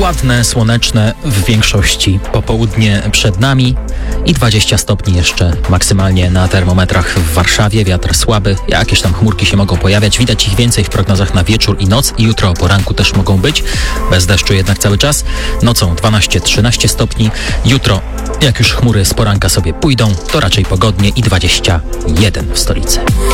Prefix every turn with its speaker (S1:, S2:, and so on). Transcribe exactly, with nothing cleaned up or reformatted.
S1: ładne, słoneczne, w większości popołudnie przed nami i dwadzieścia stopni jeszcze maksymalnie na termometrach w Warszawie. Wiatr słaby, jakieś tam chmurki się mogą pojawiać. Widać ich więcej w prognozach na wieczór i noc i jutro o poranku też mogą być. Bez deszczu jednak cały czas. Nocą dwanaście trzynaście stopni. Jutro, jak już chmury z poranka sobie pójdą, to raczej pogodnie i dwadzieścia jeden w stolicy.